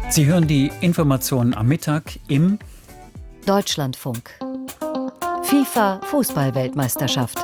Sie hören die Informationen am Mittag im Deutschlandfunk. FIFA Fußball-Weltmeisterschaft.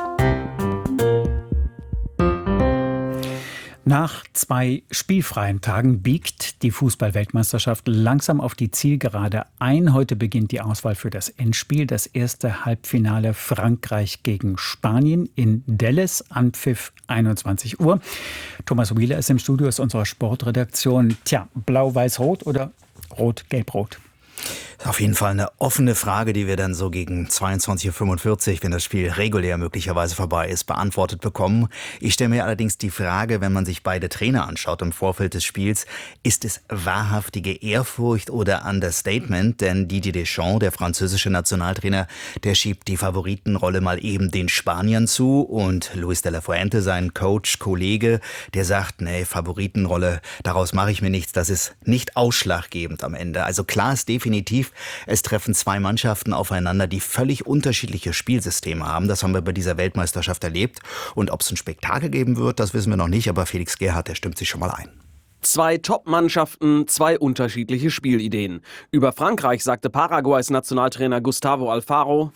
Nach 2 spielfreien Tagen biegt die Fußball-Weltmeisterschaft langsam auf die Zielgerade ein. Heute beginnt die Auswahl für das Endspiel, das erste Halbfinale Frankreich gegen Spanien in Dallas, Anpfiff 21 Uhr. Thomas Wieler ist im Studio, ist unserer Sportredaktion. Tja, blau-weiß-rot oder rot-gelb-rot? Auf jeden Fall eine offene Frage, die wir dann so gegen 22:45 Uhr, wenn das Spiel regulär möglicherweise vorbei ist, beantwortet bekommen. Ich stelle mir allerdings die Frage, wenn man sich beide Trainer anschaut im Vorfeld des Spiels, ist es wahrhaftige Ehrfurcht oder Understatement? Denn Didier Deschamps, der französische Nationaltrainer, der schiebt die Favoritenrolle mal eben den Spaniern zu. Und Luis de la Fuente, sein Coach, Kollege, der sagt, nee, Favoritenrolle, daraus mache ich mir nichts, das ist nicht ausschlaggebend am Ende. Also klar ist definitiv, es treffen 2 Mannschaften aufeinander, die völlig unterschiedliche Spielsysteme haben. Das haben wir bei dieser Weltmeisterschaft erlebt. Und ob es ein Spektakel geben wird, das wissen wir noch nicht. Aber Felix Gerhardt, der stimmt sich schon mal ein. 2 Top-Mannschaften, 2 unterschiedliche Spielideen. Über Frankreich sagte Paraguays Nationaltrainer Gustavo Alfaro: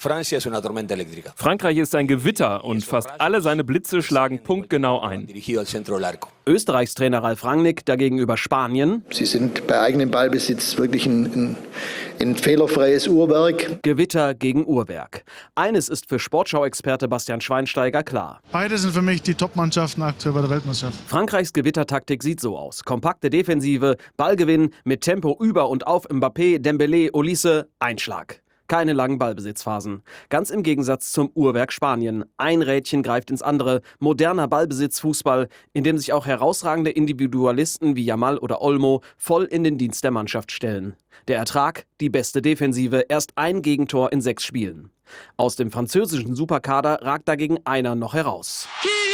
Frankreich ist ein Gewitter und fast alle seine Blitze schlagen punktgenau ein. Österreichs Trainer Ralf Rangnick dagegen über Spanien: Sie sind bei eigenem Ballbesitz wirklich ein fehlerfreies Uhrwerk. Gewitter gegen Uhrwerk. Eines ist für Sportschau-Experte Bastian Schweinsteiger klar: Beide sind für mich die Top-Mannschaften aktuell bei der Weltmeisterschaft. Frankreichs Gewittertaktik sieht so aus: kompakte Defensive, Ballgewinn mit Tempo über und auf Mbappé, Dembélé, Olise, Einschlag. Keine langen Ballbesitzphasen. Ganz im Gegensatz zum Uhrwerk Spanien. Ein Rädchen greift ins andere. Moderner Ballbesitzfußball, in dem sich auch herausragende Individualisten wie Yamal oder Olmo voll in den Dienst der Mannschaft stellen. Der Ertrag: die beste Defensive, erst ein Gegentor in 6 Spielen. Aus dem französischen Superkader ragt dagegen einer noch heraus.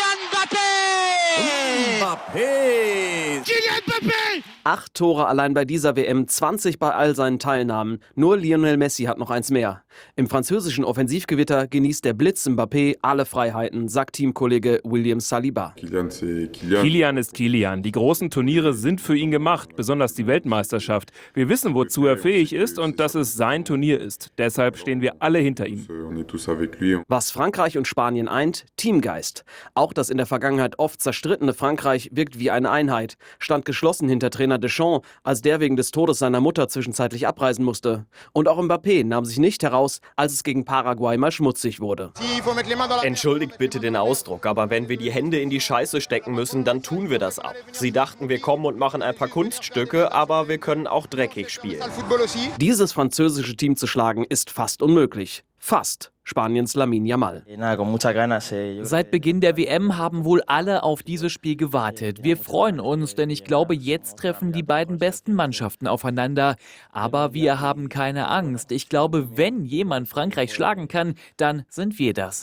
Kylian Mbappé! 8 Tore allein bei dieser WM, 20 bei all seinen Teilnahmen. Nur Lionel Messi hat noch eins mehr. Im französischen Offensivgewitter genießt der Blitz Mbappé alle Freiheiten, sagt Teamkollege William Saliba. Kylian ist Kylian. Die großen Turniere sind für ihn gemacht, besonders die Weltmeisterschaft. Wir wissen, wozu er fähig ist und dass es sein Turnier ist. Deshalb stehen wir alle hinter ihm. Was Frankreich und Spanien eint: Teamgeist. Auch das in der Vergangenheit oft zerstrittene Frankreich wirkt wie eine Einheit, stand geschlossen hinter Trainer Deschamps, als der wegen des Todes seiner Mutter zwischenzeitlich abreisen musste. Und auch Mbappé nahm sich nicht heraus, als es gegen Paraguay mal schmutzig wurde. Entschuldigt bitte den Ausdruck, aber wenn wir die Hände in die Scheiße stecken müssen, dann tun wir das auch. Sie dachten, wir kommen und machen ein paar Kunststücke, aber wir können auch dreckig spielen. Dieses französische Team zu schlagen ist fast unmöglich. Fast. Spaniens Lamine Yamal. Seit Beginn der WM haben wohl alle auf dieses Spiel gewartet. Wir freuen uns, denn ich glaube, jetzt treffen die beiden besten Mannschaften aufeinander. Aber wir haben keine Angst. Ich glaube, wenn jemand Frankreich schlagen kann, dann sind wir das.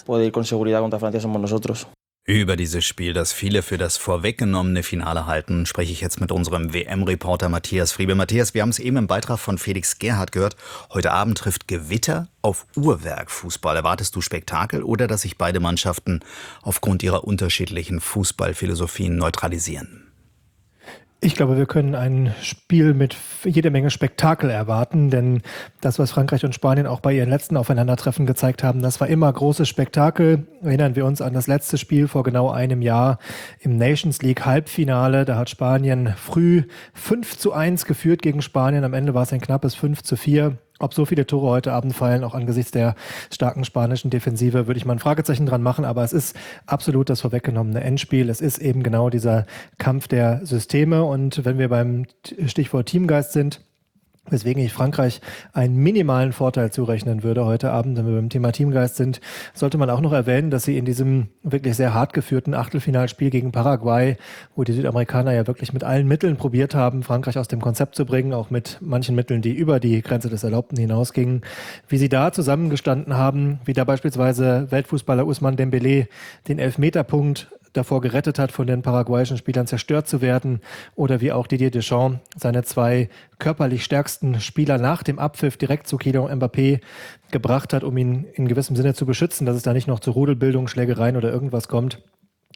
Über dieses Spiel, das viele für das vorweggenommene Finale halten, spreche ich jetzt mit unserem WM-Reporter Matthias Friebe. Matthias, wir haben es eben im Beitrag von Felix Gerhardt gehört. Heute Abend trifft Gewitter auf Uhrwerk-Fußball. Erwartest du Spektakel oder dass sich beide Mannschaften aufgrund ihrer unterschiedlichen Fußballphilosophien neutralisieren? Ich glaube, wir können ein Spiel mit jede Menge Spektakel erwarten, denn das, was Frankreich und Spanien auch bei ihren letzten Aufeinandertreffen gezeigt haben, das war immer großes Spektakel. Erinnern wir uns an das letzte Spiel vor genau einem Jahr im Nations League Halbfinale. Da hat Spanien früh 5:1 geführt gegen Spanien. Am Ende war es ein knappes 5:4. Ob so viele Tore heute Abend fallen, auch angesichts der starken spanischen Defensive, würde ich mal ein Fragezeichen dran machen. Aber es ist absolut das vorweggenommene Endspiel. Es ist eben genau dieser Kampf der Systeme. Und wenn wir beim Stichwort Teamgeist sind, weswegen ich Frankreich einen minimalen Vorteil zurechnen würde heute Abend, wenn wir beim Thema Teamgeist sind, sollte man auch noch erwähnen, dass sie in diesem wirklich sehr hart geführten Achtelfinalspiel gegen Paraguay, wo die Südamerikaner ja wirklich mit allen Mitteln probiert haben, Frankreich aus dem Konzept zu bringen, auch mit manchen Mitteln, die über die Grenze des Erlaubten hinausgingen, wie sie da zusammengestanden haben, wie da beispielsweise Weltfußballer Ousmane Dembélé den Elfmeterpunkt davor gerettet hat, von den paraguayischen Spielern zerstört zu werden, oder wie auch Didier Deschamps seine 2 körperlich stärksten Spieler nach dem Abpfiff direkt zu Kylian Mbappé gebracht hat, um ihn in gewissem Sinne zu beschützen, dass es da nicht noch zu Rudelbildung, Schlägereien oder irgendwas kommt.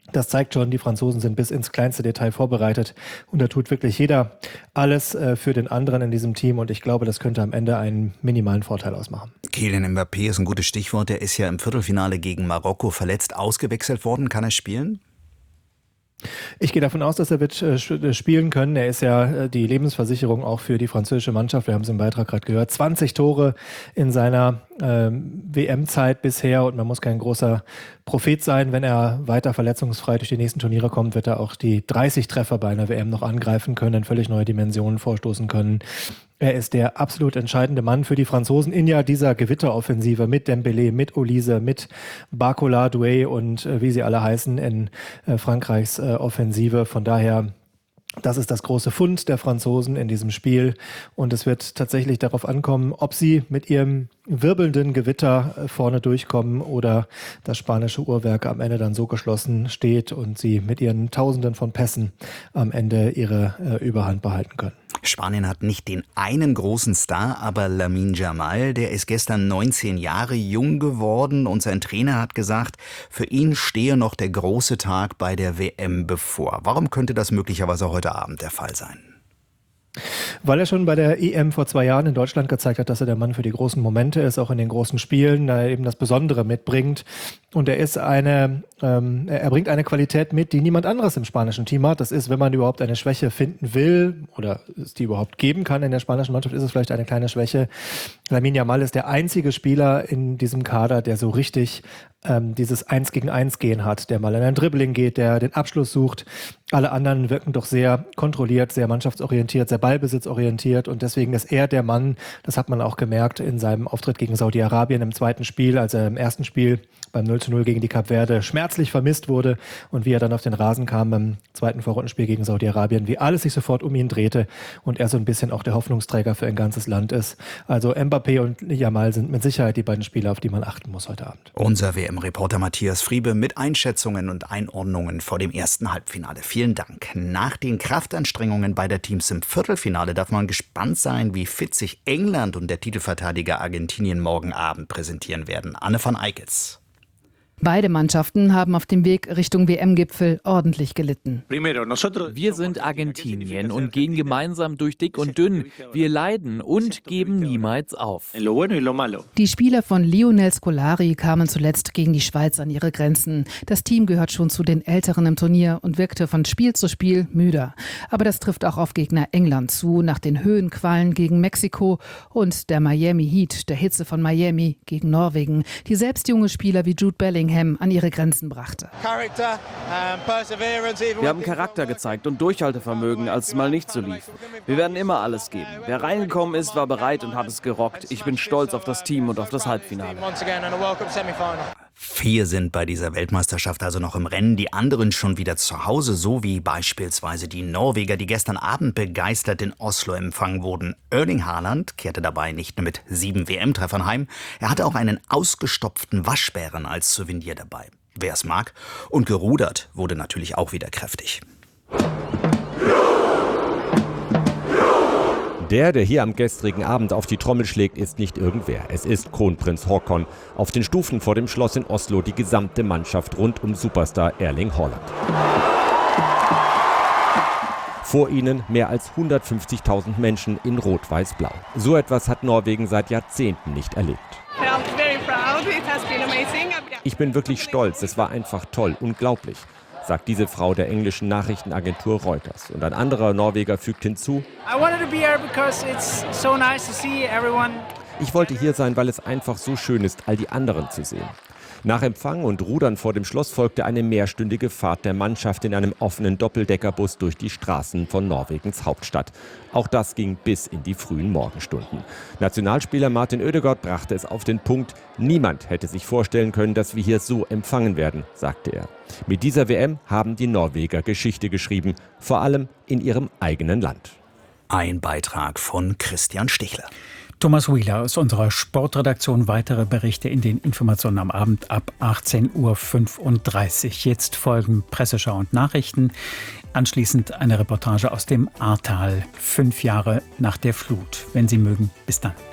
Das zeigt schon, die Franzosen sind bis ins kleinste Detail vorbereitet und da tut wirklich jeder alles für den anderen in diesem Team und ich glaube, das könnte am Ende einen minimalen Vorteil ausmachen. Kylian Mbappé ist ein gutes Stichwort. Der ist ja im Viertelfinale gegen Marokko verletzt ausgewechselt worden. Kann er spielen? Ich gehe davon aus, dass er wird spielen können. Er ist ja die Lebensversicherung auch für die französische Mannschaft. Wir haben es im Beitrag gerade gehört. 20 Tore in seiner WM-Zeit bisher und man muss kein großer Prophet sein. Wenn er weiter verletzungsfrei durch die nächsten Turniere kommt, wird er auch die 30 Treffer bei einer WM noch angreifen können, in völlig neue Dimensionen vorstoßen können. Er ist der absolut entscheidende Mann für die Franzosen in ja dieser Gewitteroffensive mit Dembélé, mit Olise, mit Barcola, Doué und wie sie alle heißen in Frankreichs Offensive. Von daher, das ist das große Fund der Franzosen in diesem Spiel und es wird tatsächlich darauf ankommen, ob sie mit ihrem wirbelnden Gewitter vorne durchkommen oder das spanische Uhrwerk am Ende dann so geschlossen steht und sie mit ihren Tausenden von Pässen am Ende ihre Überhand behalten können. Spanien hat nicht den einen großen Star, aber Lamine Yamal, der ist gestern 19 Jahre jung geworden und sein Trainer hat gesagt, für ihn stehe noch der große Tag bei der WM bevor. Warum könnte das möglicherweise heute Abend der Fall sein? Weil er schon bei der EM vor 2 Jahren in Deutschland gezeigt hat, dass er der Mann für die großen Momente ist, auch in den großen Spielen, da er eben das Besondere mitbringt. Und er bringt eine Qualität mit, die niemand anderes im spanischen Team hat. Das ist, wenn man überhaupt eine Schwäche finden will oder es die überhaupt geben kann in der spanischen Mannschaft, ist es vielleicht eine kleine Schwäche. Lamine Yamal ist der einzige Spieler in diesem Kader, der so richtig dieses 1-gegen-1 Gehen hat, der mal in ein Dribbling geht, der den Abschluss sucht. Alle anderen wirken doch sehr kontrolliert, sehr mannschaftsorientiert, sehr ballbesitzorientiert und deswegen ist er der Mann, das hat man auch gemerkt in seinem Auftritt gegen Saudi-Arabien im zweiten Spiel, als er im ersten Spiel beim 0:0 gegen die Kap Verde schmerzlich vermisst wurde und wie er dann auf den Rasen kam beim zweiten Vorrundenspiel gegen Saudi-Arabien, wie alles sich sofort um ihn drehte und er so ein bisschen auch der Hoffnungsträger für ein ganzes Land ist. Also Mbappé und Yamal sind mit Sicherheit die beiden Spieler, auf die man achten muss heute Abend. Unser WM-Reporter Matthias Friebe mit Einschätzungen und Einordnungen vor dem ersten Halbfinale. Vielen Dank. Nach den Kraftanstrengungen beider Teams im Viertelfinale darf man gespannt sein, wie fit sich England und der Titelverteidiger Argentinien morgen Abend präsentieren werden. Anne van Eickels. Beide Mannschaften haben auf dem Weg Richtung WM-Gipfel ordentlich gelitten. Wir sind Argentinien und gehen gemeinsam durch dick und dünn. Wir leiden und geben niemals auf. Die Spieler von Lionel Scolari kamen zuletzt gegen die Schweiz an ihre Grenzen. Das Team gehört schon zu den Älteren im Turnier und wirkte von Spiel zu Spiel müder. Aber das trifft auch auf Gegner England zu, nach den Höhenqualen gegen Mexiko und der Miami Heat, der Hitze von Miami gegen Norwegen, die selbst junge Spieler wie Jude Bellingham an ihre Grenzen brachte. Wir haben Charakter gezeigt und Durchhaltevermögen, als es mal nicht so lief. Wir werden immer alles geben. Wer reingekommen ist, war bereit und hat es gerockt. Ich bin stolz auf das Team und auf das Halbfinale. 4 sind bei dieser Weltmeisterschaft also noch im Rennen, die anderen schon wieder zu Hause, so wie beispielsweise die Norweger, die gestern Abend begeistert in Oslo empfangen wurden. Erling Haaland kehrte dabei nicht nur mit 7 WM-Treffern heim, er hatte auch einen ausgestopften Waschbären als Souvenir dabei. Wer es mag. Und gerudert wurde natürlich auch wieder kräftig. Der hier am gestrigen Abend auf die Trommel schlägt, ist nicht irgendwer. Es ist Kronprinz Haakon. Auf den Stufen vor dem Schloss in Oslo die gesamte Mannschaft rund um Superstar Erling Haaland. Vor ihnen mehr als 150.000 Menschen in Rot-Weiß-Blau. So etwas hat Norwegen seit Jahrzehnten nicht erlebt. Ich bin wirklich stolz, es war einfach toll, unglaublich, sagt diese Frau der englischen Nachrichtenagentur Reuters. Und ein anderer Norweger fügt hinzu: Ich wollte hier sein, weil es einfach so schön ist, all die anderen zu sehen. Nach Empfang und Rudern vor dem Schloss folgte eine mehrstündige Fahrt der Mannschaft in einem offenen Doppeldeckerbus durch die Straßen von Norwegens Hauptstadt. Auch das ging bis in die frühen Morgenstunden. Nationalspieler Martin Ødegaard brachte es auf den Punkt: Niemand hätte sich vorstellen können, dass wir hier so empfangen werden, sagte er. Mit dieser WM haben die Norweger Geschichte geschrieben, vor allem in ihrem eigenen Land. Ein Beitrag von Christian Stichler. Thomas Wheeler aus unserer Sportredaktion. Weitere Berichte in den Informationen am Abend ab 18:35 Uhr. Jetzt folgen Presseschau und Nachrichten. Anschließend eine Reportage aus dem Ahrtal, 5 Jahre nach der Flut. Wenn Sie mögen, bis dann.